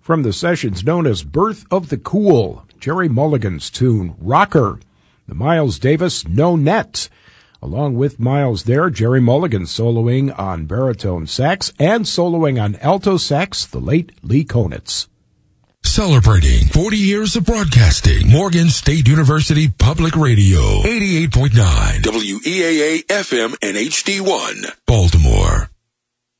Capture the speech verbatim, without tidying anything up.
From the sessions known as Birth of the Cool, Jerry Mulligan's tune, Rocker. The Miles Davis No Net. Along with Miles there, Jerry Mulligan soloing on baritone sax and soloing on alto sax, the late Lee Konitz. Celebrating forty years of broadcasting, Morgan State University Public Radio, eighty-eight point nine, W E A A F M and H D one, Baltimore.